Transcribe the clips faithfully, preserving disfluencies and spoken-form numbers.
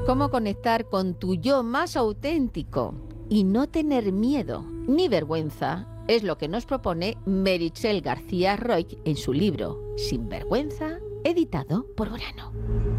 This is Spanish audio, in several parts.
cómo conectar con tu yo más auténtico y no tener miedo ni vergüenza es lo que nos propone Meritxell García Roig en su libro Sin vergüenza, editado por Urano.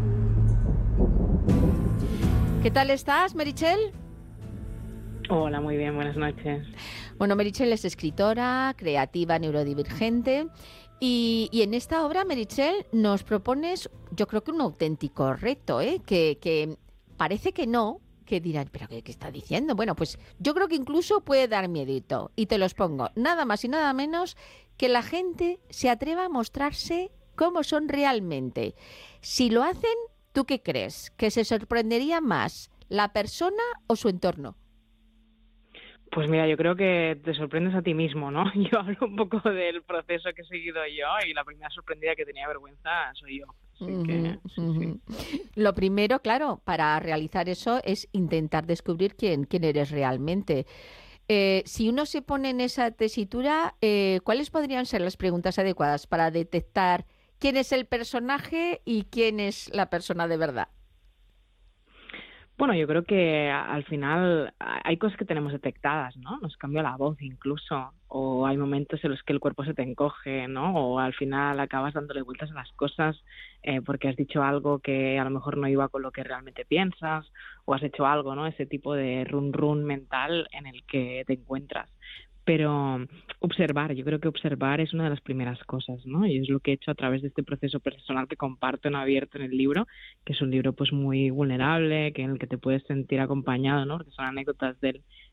¿Qué tal estás, Meritxell? Hola, muy bien, buenas noches. Bueno, Meritxell es escritora, creativa, neurodivergente y, y en esta obra, Meritxell, nos propones, yo creo que un auténtico reto, ¿eh? que, que parece que no, que dirán, ¿pero qué, qué está diciendo? Bueno, pues yo creo que incluso puede dar miedito y te los pongo, nada más y nada menos que la gente se atreva a mostrarse cómo son realmente. Si lo hacen, ¿tú qué crees? ¿Que se sorprendería más la persona o su entorno? Pues mira, yo creo que te sorprendes a ti mismo, ¿no? Yo hablo un poco del proceso que he seguido yo y la primera sorprendida que tenía vergüenza soy yo. Así que, Uh-huh, sí, sí. uh-huh. Lo primero, claro, para realizar eso es intentar descubrir quién, quién eres realmente. Eh, si uno se pone en esa tesitura, eh, ¿cuáles podrían ser las preguntas adecuadas para detectar quién es el personaje y quién es la persona de verdad? Bueno, yo creo que a- al final a- hay cosas que tenemos detectadas, ¿no? Nos cambia la voz incluso, o hay momentos en los que el cuerpo se te encoge, ¿no? O al final acabas dándole vueltas a las cosas eh, porque has dicho algo que a lo mejor no iba con lo que realmente piensas, o has hecho algo, ¿no? Ese tipo de run run mental en el que te encuentras. Pero observar, yo creo que observar es una de las primeras cosas, ¿no? Y es lo que he hecho a través de este proceso personal que comparto en abierto en el libro, que es un libro pues muy vulnerable, que en el que te puedes sentir acompañado, ¿no? Porque son anécdotas del